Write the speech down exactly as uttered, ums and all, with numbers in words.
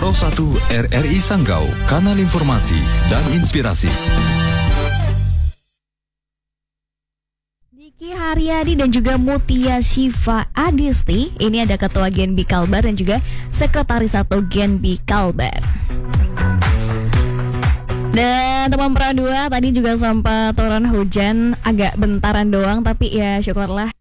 satu satu R R I Sanggau, kanal informasi dan inspirasi. Diki Haryadi dan juga Mutia Syifa Adisti, ini ada Ketua Genbi Kalbar dan juga Sekretaris satu Genbi Kalbar. Dan teman Pra dua tadi juga sempat turun hujan agak bentaran doang, tapi ya syukurlah